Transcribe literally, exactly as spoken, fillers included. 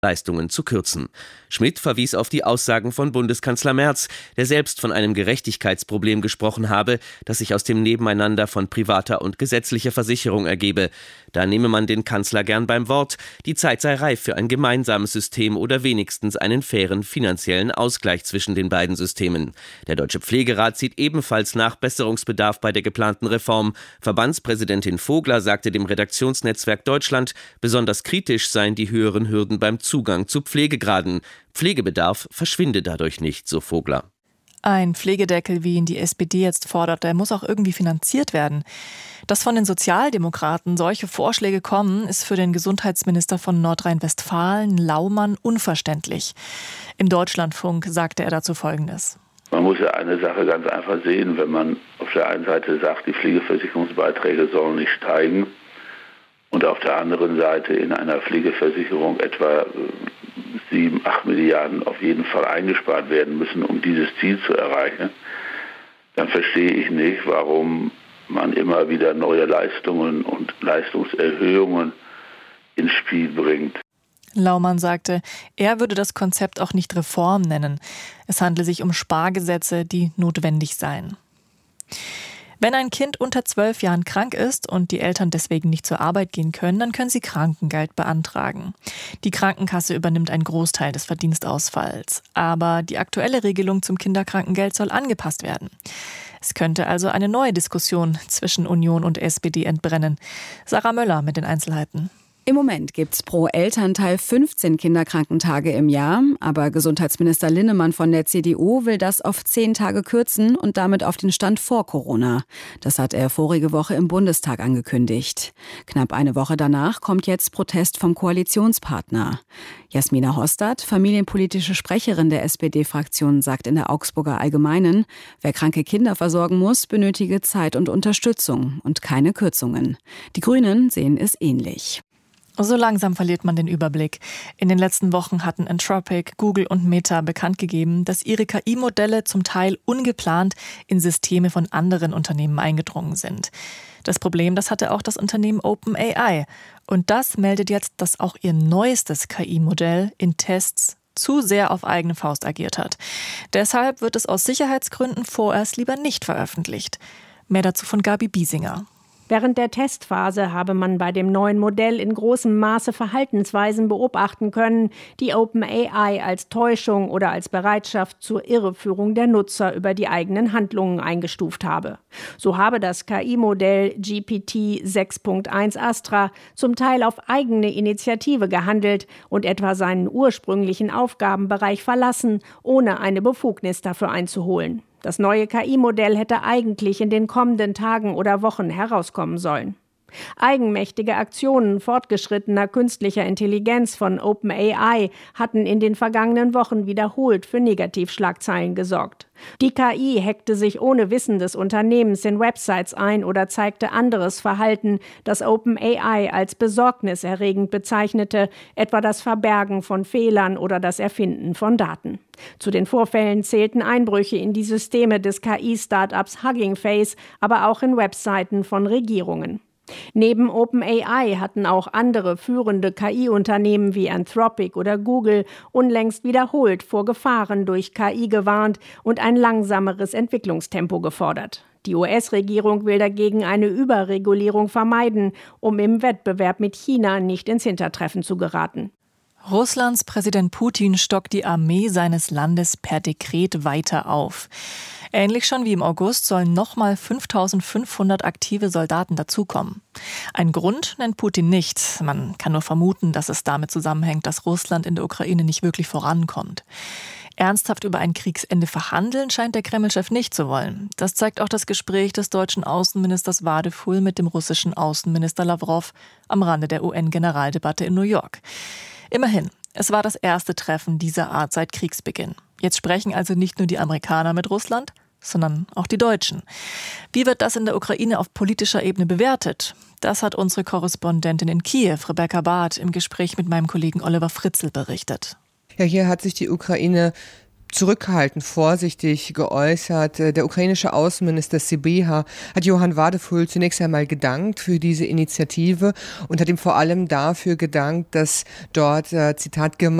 Leistungen zu kürzen. Schmidt verwies auf die Aussagen von Bundeskanzler Merz, der selbst von einem Gerechtigkeitsproblem gesprochen habe, das sich aus dem Nebeneinander von privater und gesetzlicher Versicherung ergebe. Da nehme man den Kanzler gern beim Wort. Die Zeit sei reif für ein gemeinsames System oder wenigstens einen fairen finanziellen Ausgleich zwischen den beiden Systemen. Der Deutsche Pflegerat sieht ebenfalls Nachbesserungsbedarf bei der geplanten Reform. Verbandspräsidentin Vogler sagte dem Redaktionsnetzwerk Deutschland, besonders kritisch seien die höheren Hürden beim Zugang zu Pflegegraden. Pflegebedarf verschwinde dadurch nicht, so Vogler. Ein Pflegedeckel, wie ihn die S P D jetzt fordert, der muss auch irgendwie finanziert werden. Dass von den Sozialdemokraten solche Vorschläge kommen, ist für den Gesundheitsminister von Nordrhein-Westfalen, Laumann, unverständlich. Im Deutschlandfunk sagte er dazu Folgendes. Man muss ja eine Sache ganz einfach sehen, wenn man auf der einen Seite sagt, die Pflegeversicherungsbeiträge sollen nicht steigen und auf der anderen Seite in einer Pflegeversicherung etwa sieben, acht Milliarden auf jeden Fall eingespart werden müssen, um dieses Ziel zu erreichen, dann verstehe ich nicht, warum man immer wieder neue Leistungen und Leistungserhöhungen ins Spiel bringt. Laumann sagte, er würde das Konzept auch nicht Reform nennen. Es handle sich um Spargesetze, die notwendig seien. Wenn ein Kind unter zwölf Jahren krank ist und die Eltern deswegen nicht zur Arbeit gehen können, dann können sie Krankengeld beantragen. Die Krankenkasse übernimmt einen Großteil des Verdienstausfalls. Aber die aktuelle Regelung zum Kinderkrankengeld soll angepasst werden. Es könnte also eine neue Diskussion zwischen Union und S P D entbrennen. Sarah Möller mit den Einzelheiten. Im Moment gibt's pro Elternteil fünfzehn Kinderkrankentage im Jahr, aber Gesundheitsminister Linnemann von der C D U will das auf zehn Tage kürzen und damit auf den Stand vor Corona. Das hat er vorige Woche im Bundestag angekündigt. Knapp eine Woche danach kommt jetzt Protest vom Koalitionspartner. Jasmina Hostad, familienpolitische Sprecherin der S P D-Fraktion, sagt in der Augsburger Allgemeinen, wer kranke Kinder versorgen muss, benötige Zeit und Unterstützung und keine Kürzungen. Die Grünen sehen es ähnlich. So langsam verliert man den Überblick. In den letzten Wochen hatten Anthropic, Google und Meta bekannt gegeben, dass ihre K I-Modelle zum Teil ungeplant in Systeme von anderen Unternehmen eingedrungen sind. Das Problem, das hatte auch das Unternehmen OpenAI. Und das meldet jetzt, dass auch ihr neuestes K I-Modell in Tests zu sehr auf eigene Faust agiert hat. Deshalb wird es aus Sicherheitsgründen vorerst lieber nicht veröffentlicht. Mehr dazu von Gabi Biesinger. Während der Testphase habe man bei dem neuen Modell in großem Maße Verhaltensweisen beobachten können, die OpenAI als Täuschung oder als Bereitschaft zur Irreführung der Nutzer über die eigenen Handlungen eingestuft habe. So habe das K I-Modell G P T sechs Punkt eins Astra zum Teil auf eigene Initiative gehandelt und etwa seinen ursprünglichen Aufgabenbereich verlassen, ohne eine Befugnis dafür einzuholen. Das neue K I-Modell hätte eigentlich in den kommenden Tagen oder Wochen herauskommen sollen. Eigenmächtige Aktionen fortgeschrittener künstlicher Intelligenz von OpenAI hatten in den vergangenen Wochen wiederholt für Negativschlagzeilen gesorgt. Die K I hackte sich ohne Wissen des Unternehmens in Websites ein oder zeigte anderes Verhalten, das OpenAI als besorgniserregend bezeichnete, etwa das Verbergen von Fehlern oder das Erfinden von Daten. Zu den Vorfällen zählten Einbrüche in die Systeme des K I-Startups Hugging Face, aber auch in Webseiten von Regierungen. Neben OpenAI hatten auch andere führende K I-Unternehmen wie Anthropic oder Google unlängst wiederholt vor Gefahren durch K I gewarnt und ein langsameres Entwicklungstempo gefordert. Die U S-Regierung will dagegen eine Überregulierung vermeiden, um im Wettbewerb mit China nicht ins Hintertreffen zu geraten. Russlands Präsident Putin stockt die Armee seines Landes per Dekret weiter auf. Ähnlich schon wie im August sollen nochmal fünftausendfünfhundert aktive Soldaten dazukommen. Ein Grund nennt Putin nicht. Man kann nur vermuten, dass es damit zusammenhängt, dass Russland in der Ukraine nicht wirklich vorankommt. Ernsthaft über ein Kriegsende verhandeln scheint der Kreml-Chef nicht zu wollen. Das zeigt auch das Gespräch des deutschen Außenministers Wadefuhl mit dem russischen Außenminister Lawrow am Rande der U N-Generaldebatte in New York. Immerhin, es war das erste Treffen dieser Art seit Kriegsbeginn. Jetzt sprechen also nicht nur die Amerikaner mit Russland, sondern auch die Deutschen. Wie wird das in der Ukraine auf politischer Ebene bewertet? Das hat unsere Korrespondentin in Kiew, Rebecca Barth, im Gespräch mit meinem Kollegen Oliver Fritzl berichtet. Ja, hier hat sich die Ukraine zurückhaltend, vorsichtig geäußert. Der ukrainische Außenminister Sybiha hat Johann Wadefull zunächst einmal gedankt für diese Initiative und hat ihm vor allem dafür gedankt, dass dort, Zitat,